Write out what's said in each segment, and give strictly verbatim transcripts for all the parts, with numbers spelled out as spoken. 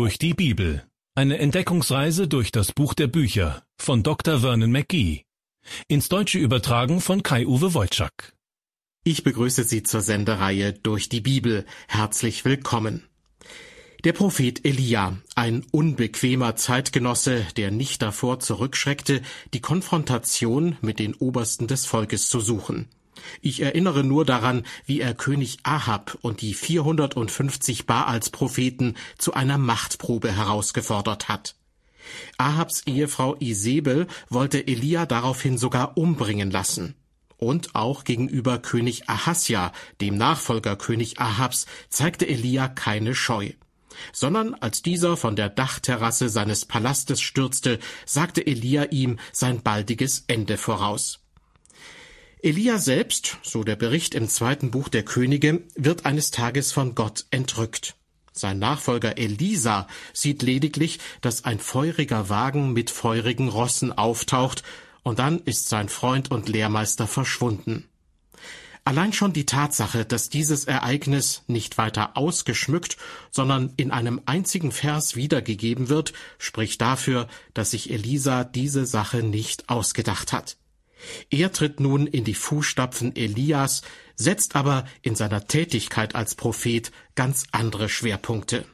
durch die Bibel. Eine Entdeckungsreise durch das Buch der Bücher von Doktor Vernon McGee. Ins Deutsche übertragen von Kai-Uwe Wojczak. Ich begrüße Sie zur Sendereihe Durch die Bibel. Herzlich willkommen. Der Prophet Elia, ein unbequemer Zeitgenosse, der nicht davor zurückschreckte, die Konfrontation mit den Obersten des Volkes zu suchen. Ich erinnere nur daran, wie er König Ahab und die vierhundertfünfzig Baals-Propheten zu einer Machtprobe herausgefordert hat. Ahabs Ehefrau Isebel wollte Elia daraufhin sogar umbringen lassen. Und auch gegenüber König Ahasja, dem Nachfolger König Ahabs, zeigte Elia keine Scheu. Sondern als dieser von der Dachterrasse seines Palastes stürzte, sagte Elia ihm sein baldiges Ende voraus. Elia selbst, so der Bericht im zweiten Buch der Könige, wird eines Tages von Gott entrückt. Sein Nachfolger Elisa sieht lediglich, dass ein feuriger Wagen mit feurigen Rossen auftaucht, und dann ist sein Freund und Lehrmeister verschwunden. Allein schon die Tatsache, dass dieses Ereignis nicht weiter ausgeschmückt, sondern in einem einzigen Vers wiedergegeben wird, spricht dafür, dass sich Elisa diese Sache nicht ausgedacht hat. Er tritt nun in die Fußstapfen Elias, setzt aber in seiner Tätigkeit als Prophet ganz andere Schwerpunkte.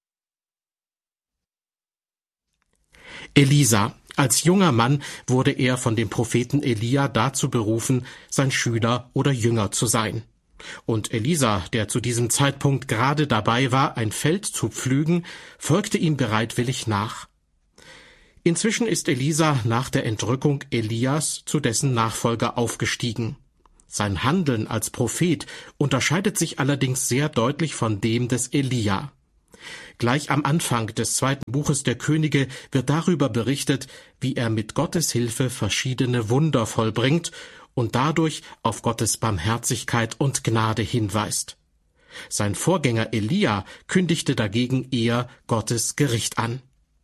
Elisa. Als junger Mann wurde er von dem Propheten Elia dazu berufen, sein Schüler oder Jünger zu sein. Und Elisa, der zu diesem Zeitpunkt gerade dabei war, ein Feld zu pflügen, folgte ihm bereitwillig nach. Inzwischen ist Elisa nach der Entrückung Elias zu dessen Nachfolger aufgestiegen. Sein Handeln als Prophet unterscheidet sich allerdings sehr deutlich von dem des Elia. Gleich am Anfang des zweiten Buches der Könige wird darüber berichtet, wie er mit Gottes Hilfe verschiedene Wunder vollbringt und dadurch auf Gottes Barmherzigkeit und Gnade hinweist. Sein Vorgänger Elia kündigte dagegen eher Gottes Gericht an.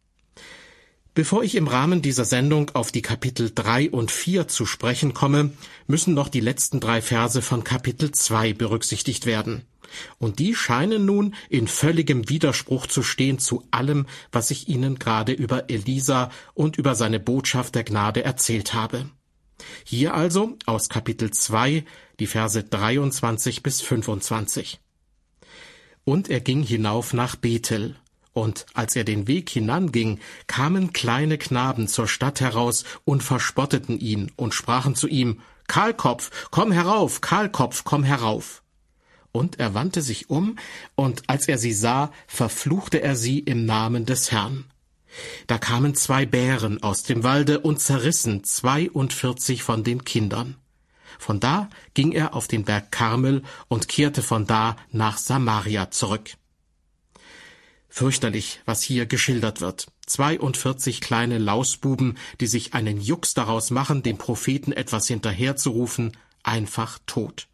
Bevor ich im Rahmen dieser Sendung auf die Kapitel drei und vier zu sprechen komme, müssen noch die letzten drei Verse von Kapitel zwei berücksichtigt werden. Und die scheinen nun in völligem Widerspruch zu stehen zu allem, was ich Ihnen gerade über Elisa und über seine Botschaft der Gnade erzählt habe. Hier also aus Kapitel zwei, die Verse dreiundzwanzig bis fünfundzwanzig. Und er ging hinauf nach Bethel. Und als er den Weg hinanging, kamen kleine Knaben zur Stadt heraus und verspotteten ihn und sprachen zu ihm: Kahlkopf, komm herauf, Kahlkopf, komm herauf. Und er wandte sich um, und als er sie sah, verfluchte er sie im Namen des Herrn. Da kamen zwei Bären aus dem Walde und zerrissen zweiundvierzig von den Kindern. Von da ging er auf den Berg Karmel und kehrte von da nach Samaria zurück. Fürchterlich, was hier geschildert wird. zweiundvierzig kleine Lausbuben, die sich einen Jux daraus machen, dem Propheten etwas hinterherzurufen, einfach tot.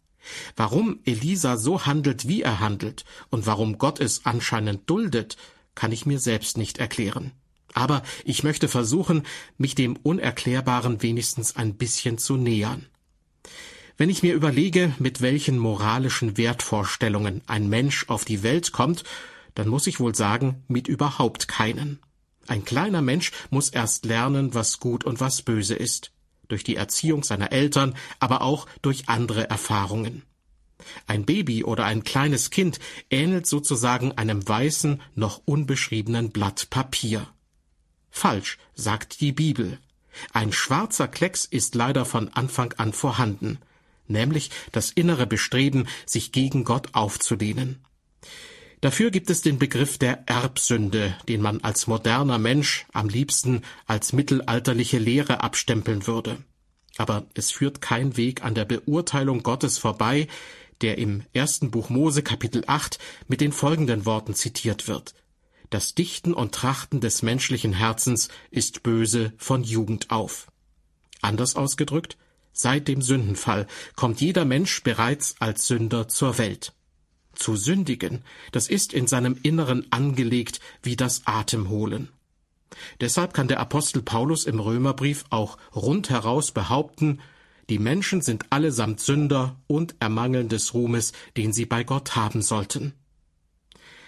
Warum Elisa so handelt, wie er handelt, und warum Gott es anscheinend duldet, kann ich mir selbst nicht erklären. Aber ich möchte versuchen, mich dem Unerklärbaren wenigstens ein bisschen zu nähern. Wenn ich mir überlege, mit welchen moralischen Wertvorstellungen ein Mensch auf die Welt kommt, dann muss ich wohl sagen, mit überhaupt keinen. Ein kleiner Mensch muss erst lernen, was gut und was böse ist. Durch die Erziehung seiner Eltern, aber auch durch andere Erfahrungen. Ein Baby oder ein kleines Kind ähnelt sozusagen einem weißen, noch unbeschriebenen Blatt Papier. Falsch, sagt die Bibel. Ein schwarzer Klecks ist leider von Anfang an vorhanden, nämlich das innere Bestreben, sich gegen Gott aufzulehnen. Dafür gibt es den Begriff der Erbsünde, den man als moderner Mensch am liebsten als mittelalterliche Lehre abstempeln würde. Aber es führt kein Weg an der Beurteilung Gottes vorbei, der im ersten Buch Mose Kapitel acht mit den folgenden Worten zitiert wird: Das Dichten und Trachten des menschlichen Herzens ist böse von Jugend auf. Anders ausgedrückt, seit dem Sündenfall kommt jeder Mensch bereits als Sünder zur Welt. Zu sündigen, das ist in seinem Inneren angelegt wie das Atemholen. Deshalb kann der Apostel Paulus im Römerbrief auch rundheraus behaupten, die Menschen sind allesamt Sünder und ermangeln des Ruhmes, den sie bei Gott haben sollten.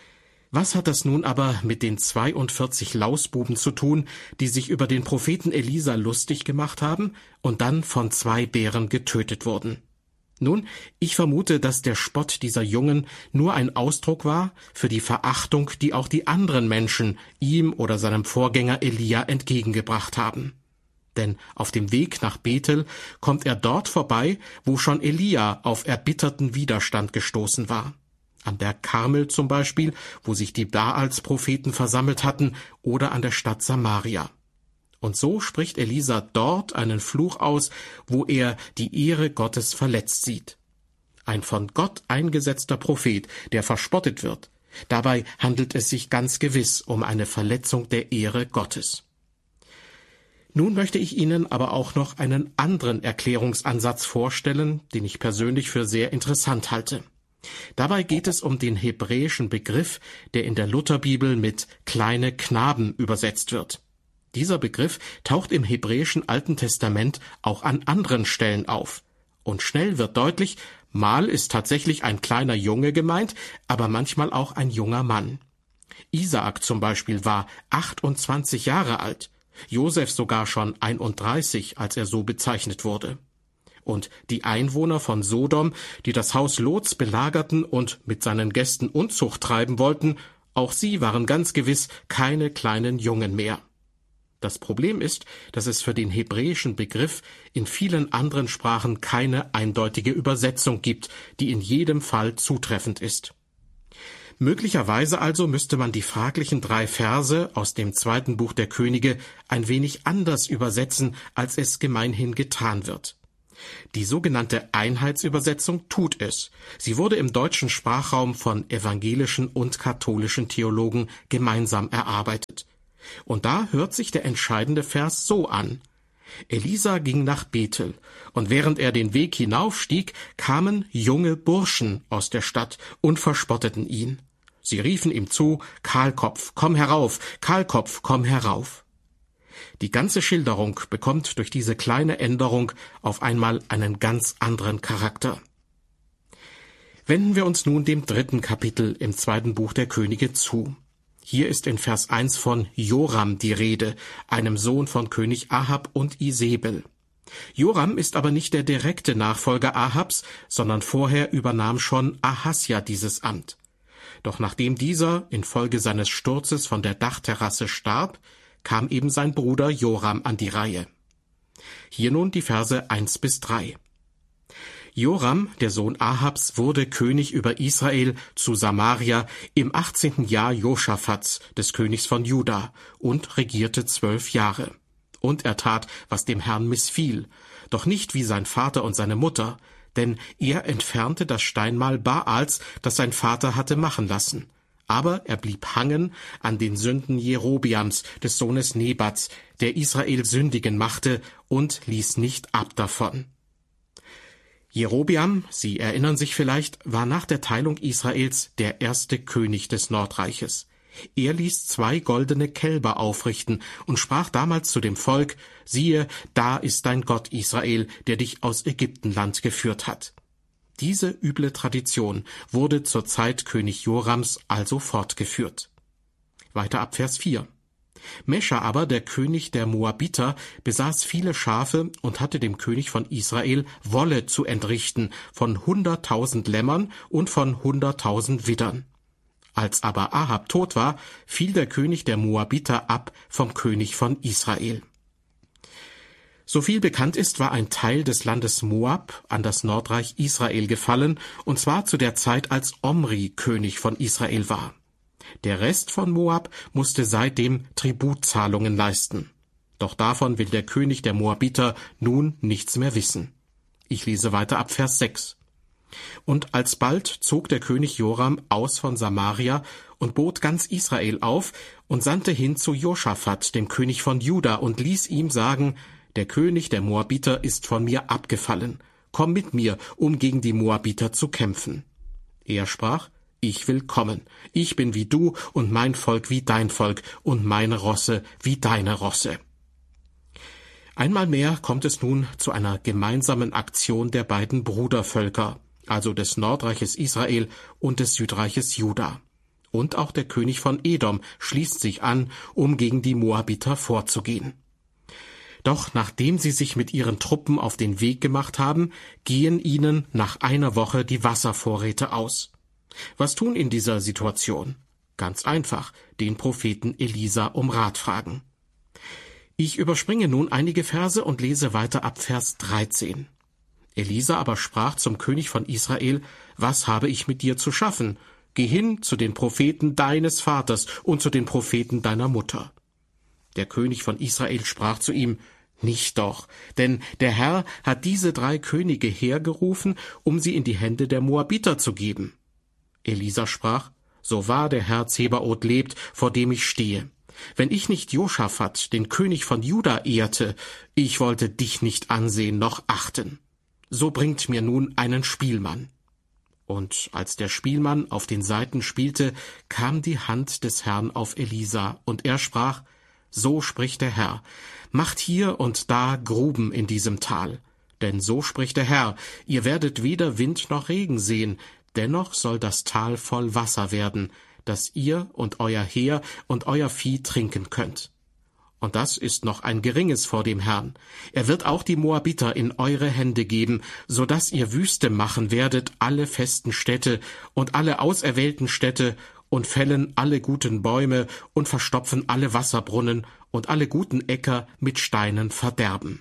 Was hat das nun aber mit den zweiundvierzig Lausbuben zu tun, die sich über den Propheten Elisa lustig gemacht haben und dann von zwei Bären getötet wurden? Nun, ich vermute, dass der Spott dieser Jungen nur ein Ausdruck war für die Verachtung, die auch die anderen Menschen ihm oder seinem Vorgänger Elia entgegengebracht haben. Denn auf dem Weg nach Bethel kommt er dort vorbei, wo schon Elia auf erbitterten Widerstand gestoßen war. Am Berg Karmel zum Beispiel, wo sich die Baals-Propheten versammelt hatten, oder an der Stadt Samaria. Und so spricht Elisa dort einen Fluch aus, wo er die Ehre Gottes verletzt sieht. Ein von Gott eingesetzter Prophet, der verspottet wird. Dabei handelt es sich ganz gewiss um eine Verletzung der Ehre Gottes. Nun möchte ich Ihnen aber auch noch einen anderen Erklärungsansatz vorstellen, den ich persönlich für sehr interessant halte. Dabei geht es um den hebräischen Begriff, der in der Lutherbibel mit kleine Knaben übersetzt wird. Dieser Begriff taucht im hebräischen Alten Testament auch an anderen Stellen auf. Und schnell wird deutlich, mal ist tatsächlich ein kleiner Junge gemeint, aber manchmal auch ein junger Mann. Isaak zum Beispiel war achtundzwanzig Jahre alt, Josef sogar schon einunddreißig, als er so bezeichnet wurde. Und die Einwohner von Sodom, die das Haus Lots belagerten und mit seinen Gästen Unzucht treiben wollten, auch sie waren ganz gewiss keine kleinen Jungen mehr. Das Problem ist, dass es für den hebräischen Begriff in vielen anderen Sprachen keine eindeutige Übersetzung gibt, die in jedem Fall zutreffend ist. Möglicherweise also müsste man die fraglichen drei Verse aus dem zweiten Buch der Könige ein wenig anders übersetzen, als es gemeinhin getan wird. Die sogenannte Einheitsübersetzung tut es. Sie wurde im deutschen Sprachraum von evangelischen und katholischen Theologen gemeinsam erarbeitet. Und da hört sich der entscheidende Vers so an. Elisa ging nach Bethel, und während er den Weg hinaufstieg, kamen junge Burschen aus der Stadt und verspotteten ihn. Sie riefen ihm zu, Kahlkopf, komm herauf, Kahlkopf, komm herauf. Die ganze Schilderung bekommt durch diese kleine Änderung auf einmal einen ganz anderen Charakter. Wenden wir uns nun dem dritten Kapitel im zweiten Buch der Könige zu. Hier ist in Vers eins von Joram die Rede, einem Sohn von König Ahab und Isebel. Joram ist aber nicht der direkte Nachfolger Ahabs, sondern vorher übernahm schon Ahasja dieses Amt. Doch nachdem dieser infolge seines Sturzes von der Dachterrasse starb, kam eben sein Bruder Joram an die Reihe. Hier nun die Verse eins bis drei. Joram, der Sohn Ahabs, wurde König über Israel zu Samaria im achtzehnten Jahr Joschafats, des Königs von Juda, und regierte zwölf Jahre. Und er tat, was dem Herrn missfiel, doch nicht wie sein Vater und seine Mutter, denn er entfernte das Steinmal Baals, das sein Vater hatte machen lassen. Aber er blieb hangen an den Sünden Jerobiams, des Sohnes Nebats, der Israel sündigen machte, und ließ nicht ab davon. Jerobiam, Sie erinnern sich vielleicht, war nach der Teilung Israels der erste König des Nordreiches. Er ließ zwei goldene Kälber aufrichten und sprach damals zu dem Volk, siehe, da ist dein Gott Israel, der dich aus Ägyptenland geführt hat. Diese üble Tradition wurde zur Zeit König Jorams also fortgeführt. Weiter ab Vers vier. Mescha aber, der König der Moabiter, besaß viele Schafe und hatte dem König von Israel Wolle zu entrichten von hunderttausend Lämmern und von hunderttausend Widdern. Als aber Ahab tot war, fiel der König der Moabiter ab vom König von Israel. So viel bekannt ist, war ein Teil des Landes Moab an das Nordreich Israel gefallen, und zwar zu der Zeit, als Omri König von Israel war. Der Rest von Moab musste seitdem Tributzahlungen leisten. Doch davon will der König der Moabiter nun nichts mehr wissen. Ich lese weiter ab Vers sechs. Und alsbald zog der König Joram aus von Samaria und bot ganz Israel auf und sandte hin zu Joschafat, dem König von Juda, und ließ ihm sagen, der König der Moabiter ist von mir abgefallen. Komm mit mir, um gegen die Moabiter zu kämpfen. Er sprach, ich will kommen. Ich bin wie du und mein Volk wie dein Volk und meine Rosse wie deine Rosse. Einmal mehr kommt es nun zu einer gemeinsamen Aktion der beiden Brudervölker, also des Nordreiches Israel und des Südreiches Juda. Und auch der König von Edom schließt sich an, um gegen die Moabiter vorzugehen. Doch nachdem sie sich mit ihren Truppen auf den Weg gemacht haben, gehen ihnen nach einer Woche die Wasservorräte aus. Was tun in dieser Situation? Ganz einfach, den Propheten Elisa um Rat fragen. Ich überspringe nun einige Verse und lese weiter ab Vers dreizehn. Elisa aber sprach zum König von Israel: Was habe ich mit dir zu schaffen? Geh hin zu den Propheten deines Vaters und zu den Propheten deiner Mutter. Der König von Israel sprach zu ihm: Nicht doch, denn der Herr hat diese drei Könige hergerufen, um sie in die Hände der Moabiter zu geben. Elisa sprach: So wahr der Herr Zebaoth lebt, vor dem ich stehe. Wenn ich nicht Josaphat, den König von Juda, ehrte, ich wollte dich nicht ansehen noch achten. So bringt mir nun einen Spielmann. Und als der Spielmann auf den Saiten spielte, kam die Hand des Herrn auf Elisa, und er sprach: So spricht der Herr, macht hier und da Gruben in diesem Tal. Denn so spricht der Herr, ihr werdet weder Wind noch Regen sehen, dennoch soll das Tal voll Wasser werden, dass ihr und euer Heer und euer Vieh trinken könnt. Und das ist noch ein Geringes vor dem Herrn. Er wird auch die Moabiter in eure Hände geben, so dass ihr Wüste machen werdet alle festen Städte und alle auserwählten Städte und fällen alle guten Bäume und verstopfen alle Wasserbrunnen und alle guten Äcker mit Steinen verderben.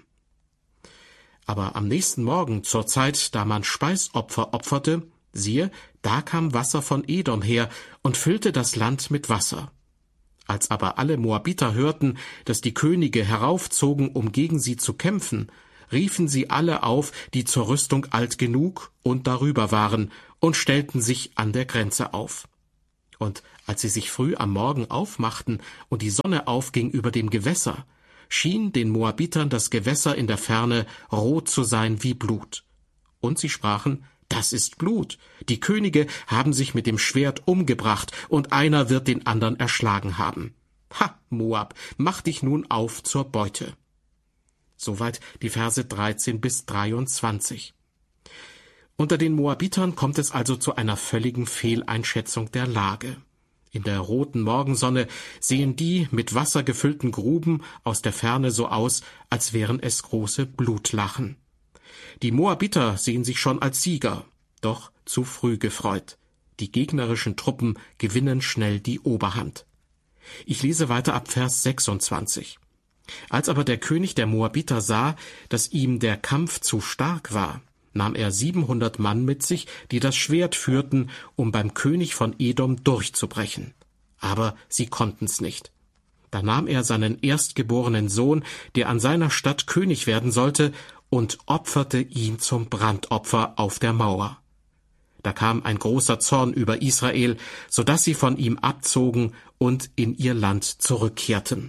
Aber am nächsten Morgen, zur Zeit, da man Speisopfer opferte, siehe, da kam Wasser von Edom her und füllte das Land mit Wasser. Als aber alle Moabiter hörten, dass die Könige heraufzogen, um gegen sie zu kämpfen, riefen sie alle auf, die zur Rüstung alt genug und darüber waren, und stellten sich an der Grenze auf. Und als sie sich früh am Morgen aufmachten und die Sonne aufging über dem Gewässer, schien den Moabitern das Gewässer in der Ferne rot zu sein wie Blut. Und sie sprachen: Das ist Blut. Die Könige haben sich mit dem Schwert umgebracht, und einer wird den anderen erschlagen haben. Ha, Moab, mach dich nun auf zur Beute. Soweit die Verse dreizehn bis dreiundzwanzig. Unter den Moabitern kommt es also zu einer völligen Fehleinschätzung der Lage. In der roten Morgensonne sehen die mit Wasser gefüllten Gruben aus der Ferne so aus, als wären es große Blutlachen. Die Moabiter sehen sich schon als Sieger, doch zu früh gefreut. Die gegnerischen Truppen gewinnen schnell die Oberhand. Ich lese weiter ab Vers sechsundzwanzig. Als aber der König der Moabiter sah, dass ihm der Kampf zu stark war, nahm er siebenhundert Mann mit sich, die das Schwert führten, um beim König von Edom durchzubrechen. Aber sie konnten's nicht. Da nahm er seinen erstgeborenen Sohn, der an seiner Stadt König werden sollte, und opferte ihn zum Brandopfer auf der Mauer. Da kam ein großer Zorn über Israel, so dass sie von ihm abzogen und in ihr Land zurückkehrten.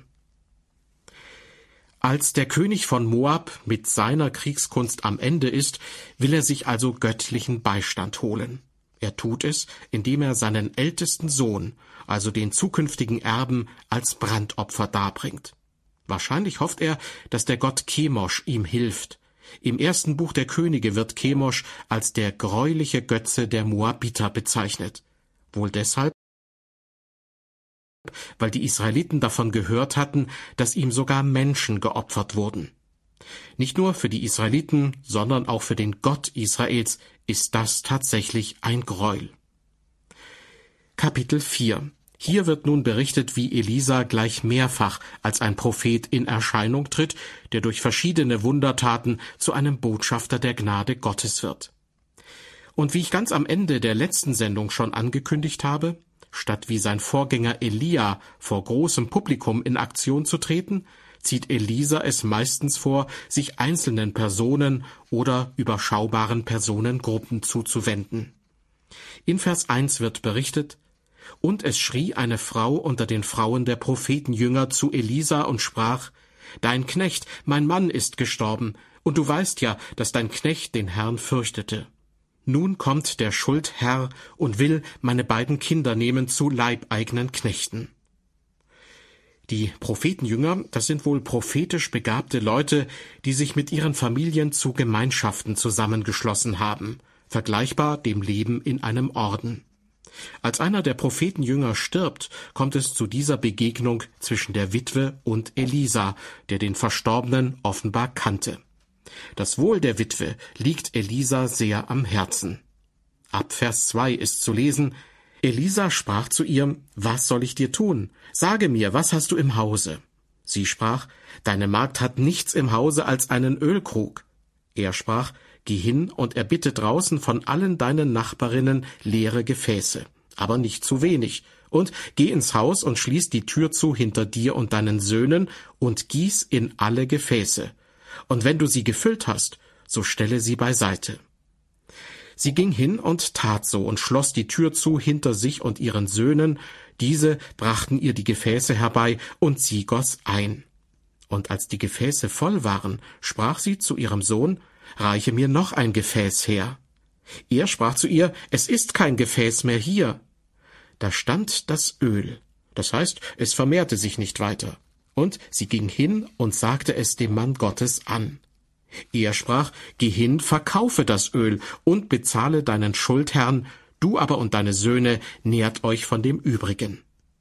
Als der König von Moab mit seiner Kriegskunst am Ende ist, will er sich also göttlichen Beistand holen. Er tut es, indem er seinen ältesten Sohn, also den zukünftigen Erben, als Brandopfer darbringt. Wahrscheinlich hofft er, dass der Gott Chemosh ihm hilft. Im ersten Buch der Könige wird Chemosh als der greuliche Götze der Moabiter bezeichnet. Wohl deshalb, weil die Israeliten davon gehört hatten, dass ihm sogar Menschen geopfert wurden. Nicht nur für die Israeliten, sondern auch für den Gott Israels ist das tatsächlich ein Gräuel. Kapitel vier. Hier wird nun berichtet, wie Elisa gleich mehrfach als ein Prophet in Erscheinung tritt, der durch verschiedene Wundertaten zu einem Botschafter der Gnade Gottes wird. Und wie ich ganz am Ende der letzten Sendung schon angekündigt habe, statt wie sein Vorgänger Elia vor großem Publikum in Aktion zu treten, zieht Elisa es meistens vor, sich einzelnen Personen oder überschaubaren Personengruppen zuzuwenden. In Vers eins wird berichtet: Und es schrie eine Frau unter den Frauen der Prophetenjünger zu Elisa und sprach: Dein Knecht, mein Mann, ist gestorben, und du weißt ja, dass dein Knecht den Herrn fürchtete. Nun kommt der Schuldherr und will meine beiden Kinder nehmen zu leibeigenen Knechten. Die Prophetenjünger, das sind wohl prophetisch begabte Leute, die sich mit ihren Familien zu Gemeinschaften zusammengeschlossen haben, vergleichbar dem Leben in einem Orden. Als einer der Prophetenjünger stirbt, kommt es zu dieser Begegnung zwischen der Witwe und Elisa, der den Verstorbenen offenbar kannte. Das Wohl der Witwe liegt Elisa sehr am Herzen. Ab Vers zwei ist zu lesen: Elisa sprach zu ihr: Was soll ich dir tun? Sage mir, was hast du im Hause? Sie sprach: Deine Magd hat nichts im Hause als einen Ölkrug. Er sprach: Geh hin und erbitte draußen von allen deinen Nachbarinnen leere Gefäße, aber nicht zu wenig, und geh ins Haus und schließ die Tür zu hinter dir und deinen Söhnen und gieß in alle Gefäße. Und wenn du sie gefüllt hast, so stelle sie beiseite. Sie ging hin und tat so und schloss die Tür zu hinter sich und ihren Söhnen. Diese brachten ihr die Gefäße herbei, und sie goss ein. Und als die Gefäße voll waren, sprach sie zu ihrem Sohn: Reiche mir noch ein Gefäß her. Er sprach zu ihr: Es ist kein Gefäß mehr hier. Da stand das Öl, das heißt, es vermehrte sich nicht weiter. Und sie ging hin und sagte es dem Mann Gottes an. Er sprach: Geh hin, verkaufe das Öl und bezahle deinen Schuldherrn, du aber und deine Söhne nährt euch von dem Übrigen.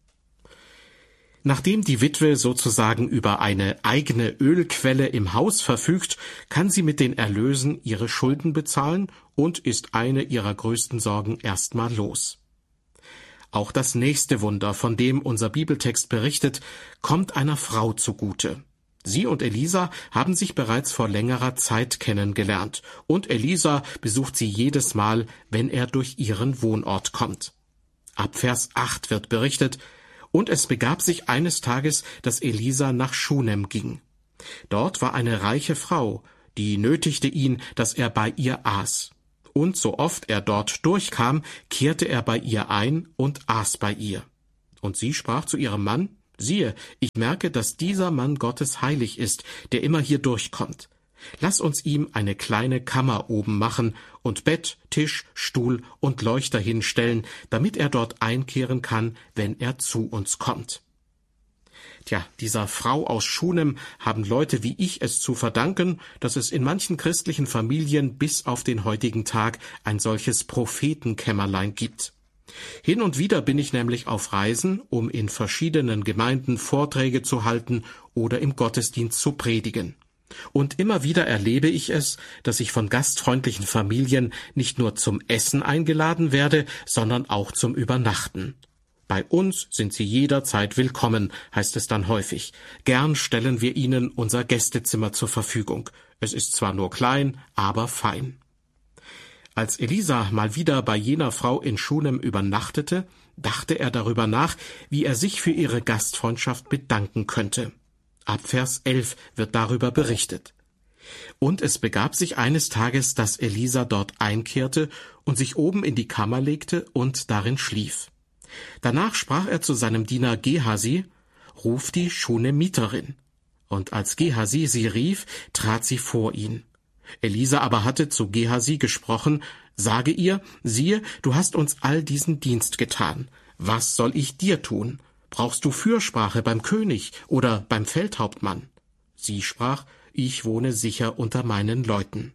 Nachdem die Witwe sozusagen über eine eigene Ölquelle im Haus verfügt, kann sie mit den Erlösen ihre Schulden bezahlen und ist eine ihrer größten Sorgen erstmal los. Auch das nächste Wunder, von dem unser Bibeltext berichtet, kommt einer Frau zugute. Sie und Elisa haben sich bereits vor längerer Zeit kennengelernt, und Elisa besucht sie jedes Mal, wenn er durch ihren Wohnort kommt. Ab Vers acht wird berichtet: Und es begab sich eines Tages, dass Elisa nach Schunem ging. Dort war eine reiche Frau, die nötigte ihn, dass er bei ihr aß. Und so oft er dort durchkam, kehrte er bei ihr ein und aß bei ihr. Und sie sprach zu ihrem Mann: Siehe, ich merke, dass dieser Mann Gottes heilig ist, der immer hier durchkommt. Lass uns ihm eine kleine Kammer oben machen und Bett, Tisch, Stuhl und Leuchter hinstellen, damit er dort einkehren kann, wenn er zu uns kommt. Tja, dieser Frau aus Schunem haben Leute wie ich es zu verdanken, dass es in manchen christlichen Familien bis auf den heutigen Tag ein solches Prophetenkämmerlein gibt. Hin und wieder bin ich nämlich auf Reisen, um in verschiedenen Gemeinden Vorträge zu halten oder im Gottesdienst zu predigen. Und immer wieder erlebe ich es, dass ich von gastfreundlichen Familien nicht nur zum Essen eingeladen werde, sondern auch zum Übernachten. Bei uns sind Sie jederzeit willkommen, heißt es dann häufig. Gern stellen wir Ihnen unser Gästezimmer zur Verfügung. Es ist zwar nur klein, aber fein. Als Elisa mal wieder bei jener Frau in Schunem übernachtete, dachte er darüber nach, wie er sich für ihre Gastfreundschaft bedanken könnte. Ab Vers elf wird darüber berichtet. Und es begab sich eines Tages, dass Elisa dort einkehrte und sich oben in die Kammer legte und darin schlief. Danach sprach er zu seinem Diener Gehasi: Ruf die Schunemiterin. Und als Gehasi sie rief, trat sie vor ihn. Elisa aber hatte zu Gehasi gesprochen: Sage ihr, siehe, du hast uns all diesen Dienst getan. Was soll ich dir tun? Brauchst du Fürsprache beim König oder beim Feldhauptmann? Sie sprach: Ich wohne sicher unter meinen Leuten.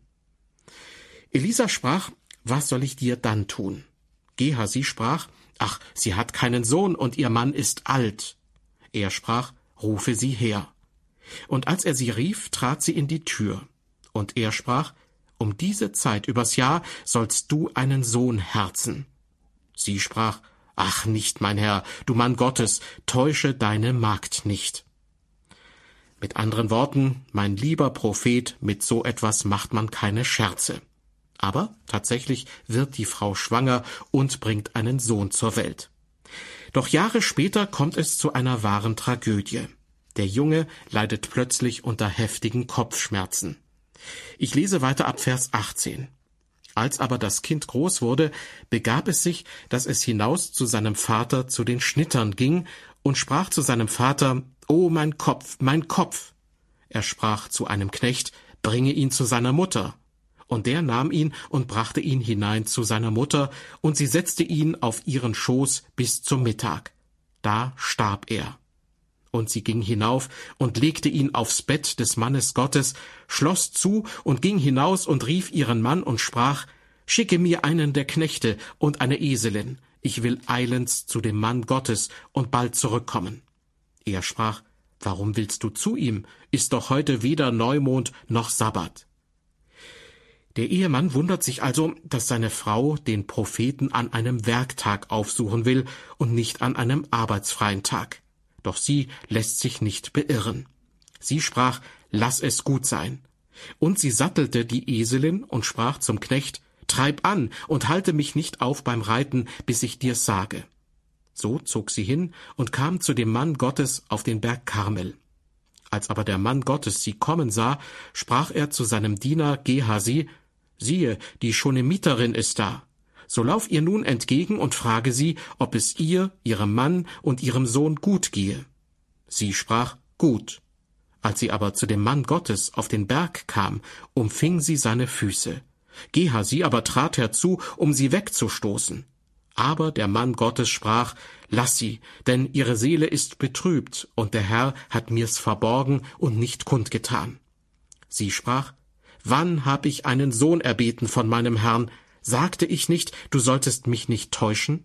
Elisa sprach: Was soll ich dir dann tun? Gehasi sprach: Ach, sie hat keinen Sohn und ihr Mann ist alt. Er sprach: Rufe sie her. Und als er sie rief, trat sie in die Tür. Und er sprach: Um diese Zeit übers Jahr sollst du einen Sohn herzen. Sie sprach: Ach, nicht, mein Herr, du Mann Gottes, täusche deine Magd nicht. Mit anderen Worten, mein lieber Prophet, mit so etwas macht man keine Scherze. Aber tatsächlich wird die Frau schwanger und bringt einen Sohn zur Welt. Doch Jahre später kommt es zu einer wahren Tragödie. Der Junge leidet plötzlich unter heftigen Kopfschmerzen. Ich lese weiter ab Vers achtzehn. Als aber das Kind groß wurde, begab es sich, dass es hinaus zu seinem Vater zu den Schnittern ging und sprach zu seinem Vater: »O mein Kopf, mein Kopf!« Er sprach zu einem Knecht: »Bringe ihn zu seiner Mutter.« Und der nahm ihn und brachte ihn hinein zu seiner Mutter, und sie setzte ihn auf ihren Schoß bis zum Mittag. Da starb er. Und sie ging hinauf und legte ihn aufs Bett des Mannes Gottes, schloss zu und ging hinaus und rief ihren Mann und sprach: »Schicke mir einen der Knechte und eine Eselin. ich will eilends zu dem Mann Gottes und bald zurückkommen. Er sprach, warum willst du zu ihm? Ist doch heute weder Neumond noch Sabbat. Der Ehemann wundert sich also, dass seine Frau den Propheten an einem Werktag aufsuchen will und nicht an einem arbeitsfreien Tag. Doch sie lässt sich nicht beirren. Sie sprach, lass es gut sein. Und sie sattelte die Eselin und sprach zum Knecht, treib an und halte mich nicht auf beim Reiten, bis ich dir's sage. So zog sie hin und kam zu dem Mann Gottes auf den Berg Karmel. Als aber der Mann Gottes sie kommen sah, sprach er zu seinem Diener Gehasi, siehe, die Schunamiterin ist da. So lauf ihr nun entgegen und frage sie, ob es ihr, ihrem Mann und ihrem Sohn gut gehe. Sie sprach, gut. Als sie aber zu dem Mann Gottes auf den Berg kam, umfing sie seine Füße. Gehasi aber trat herzu, um sie wegzustoßen. Aber der Mann Gottes sprach, lass sie, denn ihre Seele ist betrübt, und der Herr hat mir's verborgen und nicht kundgetan. Sie sprach, wann hab ich einen Sohn erbeten von meinem Herrn? Sagte ich nicht, du solltest mich nicht täuschen?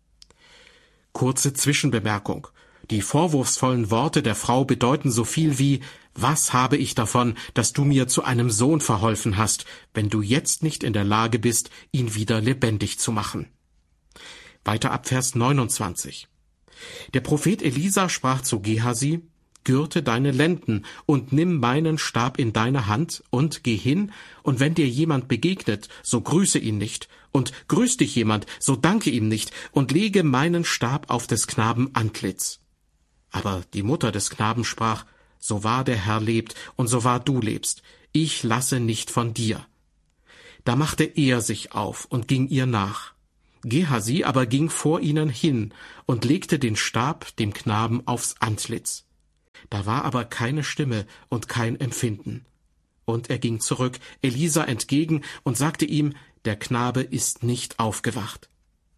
Kurze Zwischenbemerkung. Die vorwurfsvollen Worte der Frau bedeuten so viel wie, was habe ich davon, dass du mir zu einem Sohn verholfen hast, wenn du jetzt nicht in der Lage bist, ihn wieder lebendig zu machen. Weiter ab Vers neunundzwanzig. Der Prophet Elisa sprach zu Gehasi, gürte deine Lenden und nimm meinen Stab in deine Hand und geh hin, und wenn dir jemand begegnet, so grüße ihn nicht, und grüßt dich jemand, so danke ihm nicht, und lege meinen Stab auf des Knaben Antlitz. Aber die Mutter des Knaben sprach, so wahr der Herr lebt und so wahr du lebst, ich lasse nicht von dir. Da machte er sich auf und ging ihr nach. Gehasi aber ging vor ihnen hin und legte den Stab dem Knaben aufs Antlitz. Da war aber keine Stimme und kein Empfinden. Und er ging zurück Elisa entgegen und sagte ihm, der Knabe ist nicht aufgewacht.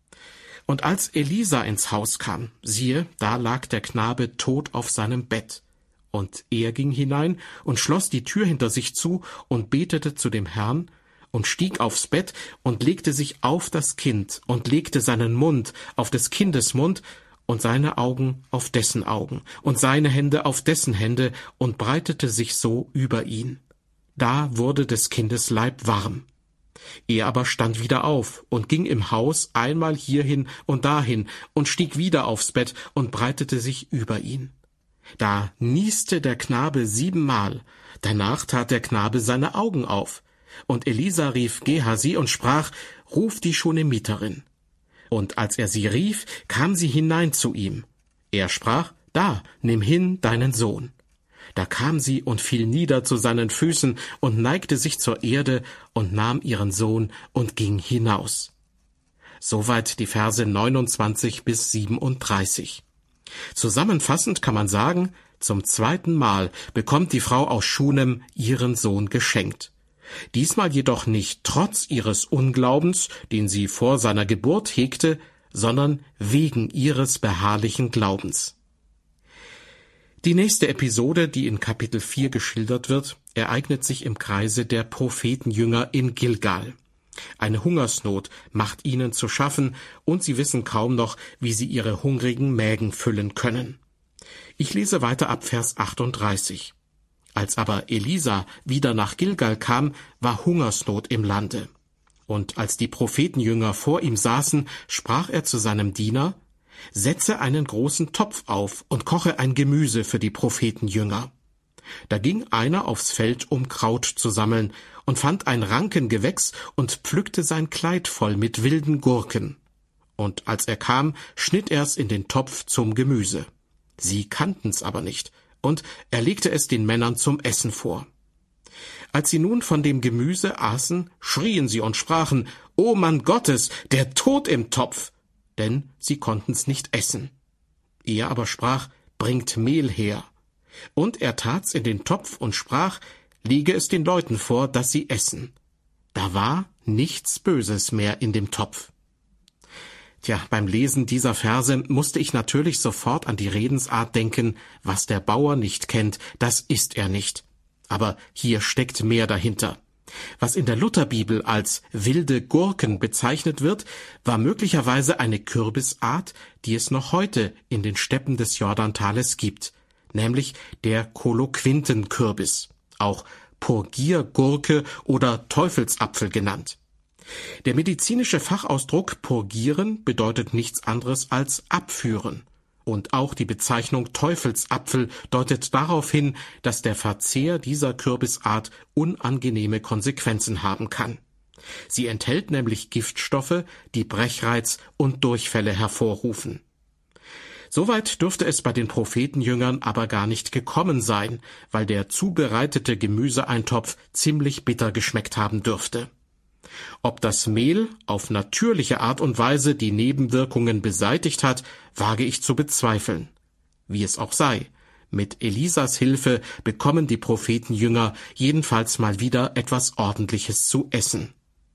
Und als Elisa ins Haus kam, siehe, da lag der Knabe tot auf seinem Bett. Und er ging hinein und schloss die Tür hinter sich zu und betete zu dem Herrn und stieg aufs Bett und legte sich auf das Kind und legte seinen Mund auf des Kindes Mund und seine Augen auf dessen Augen und seine Hände auf dessen Hände und breitete sich so über ihn. Da wurde des Kindes Leib warm. Er aber stand wieder auf und ging im Haus einmal hierhin und dahin und stieg wieder aufs Bett und breitete sich über ihn. Da nieste der Knabe siebenmal, danach tat der Knabe seine Augen auf. Und Elisa rief Gehasi und sprach, ruf die Schunamiterin. Und als er sie rief, kam sie hinein zu ihm. Er sprach, da, nimm hin deinen Sohn. Da kam sie und fiel nieder zu seinen Füßen und neigte sich zur Erde und nahm ihren Sohn und ging hinaus. Soweit die Verse neunundzwanzig bis siebenunddreißig. Zusammenfassend kann man sagen, zum zweiten Mal bekommt die Frau aus Schunem ihren Sohn geschenkt. Diesmal jedoch nicht trotz ihres Unglaubens, den sie vor seiner Geburt hegte, sondern wegen ihres beharrlichen Glaubens. Die nächste Episode, die in Kapitel vier geschildert wird, ereignet sich im Kreise der Prophetenjünger in Gilgal. Eine Hungersnot macht ihnen zu schaffen, und sie wissen kaum noch, wie sie ihre hungrigen Mägen füllen können. Ich lese weiter ab Vers achtunddreißig. Als aber Elisa wieder nach Gilgal kam, war Hungersnot im Lande. Und als die Prophetenjünger vor ihm saßen, sprach er zu seinem Diener, setze einen großen Topf auf und koche ein Gemüse für die Prophetenjünger. Da ging einer aufs Feld, um Kraut zu sammeln, und fand ein Rankengewächs und pflückte sein Kleid voll mit wilden Gurken. Und als er kam, schnitt er's in den Topf zum Gemüse. Sie kannten's aber nicht, und er legte es den Männern zum Essen vor. Als sie nun von dem Gemüse aßen, schrien sie und sprachen, »O Mann Gottes, der Tod im Topf!« Denn sie konnten's nicht essen. Er aber sprach, »Bringt Mehl her.« Und er tat's in den Topf und sprach, »Lege es den Leuten vor, dass sie essen.« Da war nichts Böses mehr in dem Topf. Tja, beim Lesen dieser Verse musste ich natürlich sofort an die Redensart denken, was der Bauer nicht kennt, das isst er nicht. Aber hier steckt mehr dahinter. Was in der Lutherbibel als wilde Gurken bezeichnet wird, war möglicherweise eine Kürbisart, die es noch heute in den Steppen des Jordantales gibt, nämlich der Koloquintenkürbis, auch Purgiergurke oder Teufelsapfel genannt. Der medizinische Fachausdruck purgieren bedeutet nichts anderes als abführen. Und auch die Bezeichnung Teufelsapfel deutet darauf hin, dass der Verzehr dieser Kürbisart unangenehme Konsequenzen haben kann. Sie enthält nämlich Giftstoffe, die Brechreiz und Durchfälle hervorrufen. Soweit dürfte es bei den Prophetenjüngern aber gar nicht gekommen sein, weil der zubereitete Gemüseeintopf ziemlich bitter geschmeckt haben dürfte. Ob das Mehl auf natürliche Art und Weise die Nebenwirkungen beseitigt hat, wage ich zu bezweifeln. Wie es auch sei, mit Elisas Hilfe bekommen die Prophetenjünger jedenfalls mal wieder etwas Ordentliches zu essen.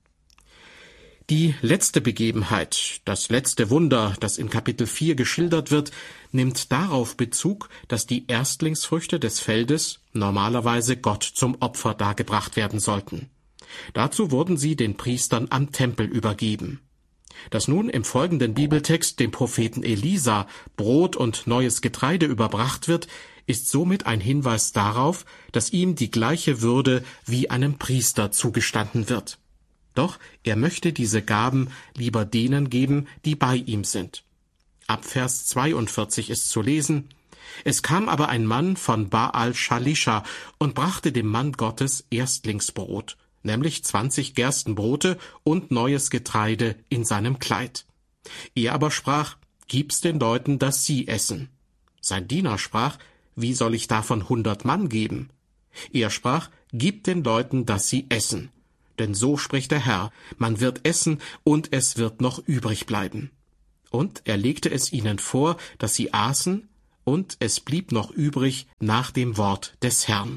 Die letzte Begebenheit, das letzte Wunder, das in Kapitel vier geschildert wird, nimmt darauf Bezug, dass die Erstlingsfrüchte des Feldes normalerweise Gott zum Opfer dargebracht werden sollten. Dazu wurden sie den Priestern am Tempel übergeben. Dass nun im folgenden Bibeltext dem Propheten Elisa Brot und neues Getreide überbracht wird, ist somit ein Hinweis darauf, dass ihm die gleiche Würde wie einem Priester zugestanden wird. Doch er möchte diese Gaben lieber denen geben, die bei ihm sind. Ab Vers zweiundvierzig ist zu lesen: Es kam aber ein Mann von Baal Shalisha und brachte dem Mann Gottes Erstlingsbrot, nämlich zwanzig Gerstenbrote und neues Getreide in seinem Kleid. Er aber sprach: Gib's den Leuten, dass sie essen. Sein Diener sprach: Wie soll ich davon hundert Mann geben? Er sprach: Gib den Leuten, dass sie essen. Denn so spricht der Herr: Man wird essen, und es wird noch übrig bleiben. Und er legte es ihnen vor, dass sie aßen, und es blieb noch übrig nach dem Wort des Herrn.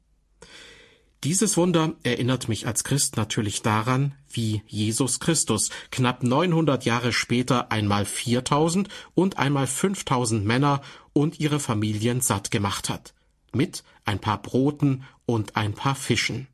Dieses Wunder erinnert mich als Christ natürlich daran, wie Jesus Christus knapp neunhundert Jahre später einmal viertausend und einmal fünftausend Männer und ihre Familien satt gemacht hat, mit ein paar Broten und ein paar Fischen.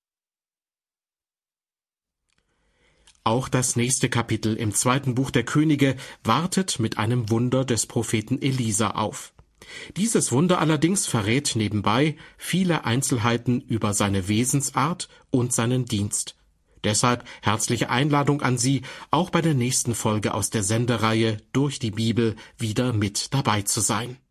Auch das nächste Kapitel im zweiten Buch der Könige wartet mit einem Wunder des Propheten Elisa auf. Dieses Wunder allerdings verrät nebenbei viele Einzelheiten über seine Wesensart und seinen Dienst. Deshalb herzliche Einladung an Sie, auch bei der nächsten Folge aus der Sendereihe Durch die Bibel wieder mit dabei zu sein.